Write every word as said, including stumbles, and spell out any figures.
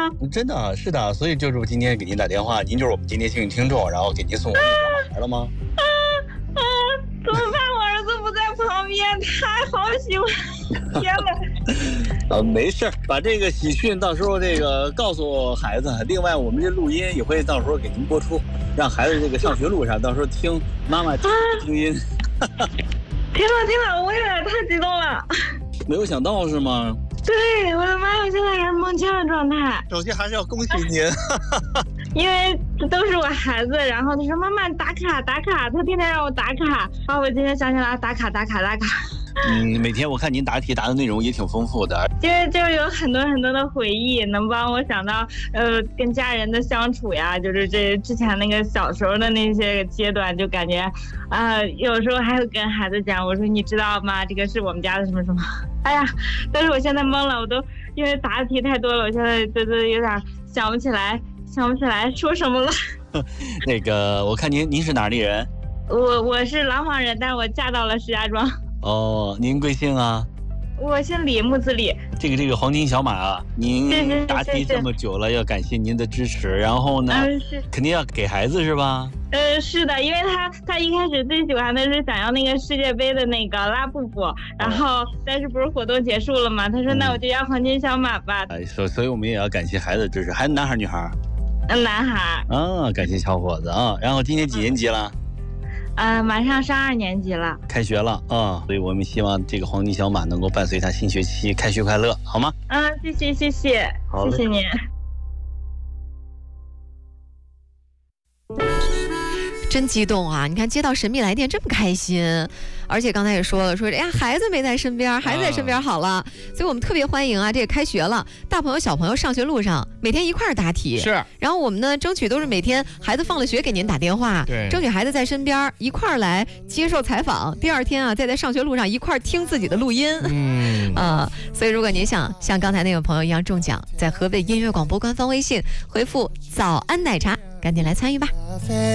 真的是的，所以就是我今天给您打电话，您就是我们今天幸运听众，然后给您送我一小孩了吗？ 啊啊！怎么办？我儿子不在旁边，他好喜欢。天哪！ 呃，没事，把这个喜讯到时候这个告诉孩子。另外，我们这录音也会到时候给您播出，让孩子这个上学路上到时候听妈妈听听音。 听了听了，我也太激动了。 没有想到是吗？ 对，我的妈呀，现在也是梦见的状态。 首先还是要恭喜您， 因为这都是我孩子，然后他说妈妈打卡打卡，他天天让我打卡，然后我今天想起来打卡打卡打卡。 嗯，每天我看您答题答的内容也挺丰富的， 就就有很多很多的回忆，能帮我想到呃跟家人的相处呀，就是这之前那个小时候的那些阶段，就感觉啊、呃、有时候还会跟孩子讲，我说你知道吗？这个是我们家的什么什么。哎呀，但是我现在懵了，我都因为答的题太多了，我现在都都有点想不起来，想不起来说什么了。 那个，我看您您是哪里人？ 我我是廊坊人，但是我嫁到了石家庄。 哦，您贵姓啊？ 我姓李，木子李。 这个这个黄金小马啊，您答题这么久了，要感谢您的支持。然后呢， 嗯、是肯定要给孩子是吧？ 呃，是的，因为他他一开始最喜欢的是想要那个世界杯的那个拉布布，然后、哦、但是不是活动结束了嘛？他说、嗯、那我就要黄金小马吧。 哎，所所以我们也要感谢孩子的支持。还是男孩女孩？ 嗯，男孩。 啊，感谢小伙子啊。然后今年几年级了？ 呃，马上上二年级了， 开学了啊、嗯，所以我们希望这个黄金小马能够伴随他新学期开学快乐，好吗？ 嗯，谢谢谢谢，谢谢您。 真激动啊！你看接到神秘来电这么开心，而且刚才也说了，说哎呀孩子没在身边，孩子在身边好了，啊、所以我们特别欢迎啊！这个开学了，大朋友小朋友上学路上每天一块儿答题， 是。 然后我们呢，争取都是每天孩子放了学给您打电话， 对， 争取孩子在身边一块儿来接受采访，第二天啊再在上学路上一块儿听自己的录音， 嗯啊、呃，所以如果您想像刚才那位朋友一样中奖，在河北音乐广播官方微信回复早安奶茶，赶紧来参与吧。